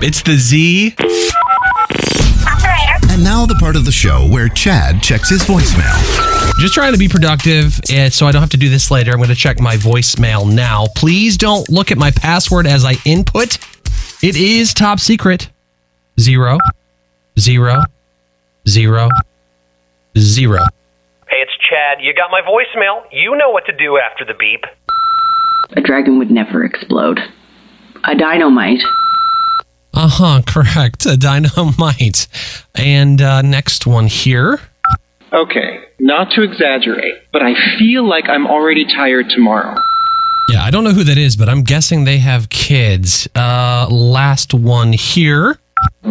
It's the Z. And now the part of the show where Chad checks his voicemail. Just trying to be productive, so I don't have to do this later. I'm going to check my voicemail now. Please don't look at my password as I input. It is top secret. 0, 0, 0, 0. Hey, it's Chad. You got my voicemail. You know what to do after the beep. A dragon would never explode. A dynamite. Correct. A dynamite. And next one here. Okay, not to exaggerate, but I feel like I'm already tired tomorrow. Yeah, I don't know who that is, but I'm guessing they have kids. Last one here.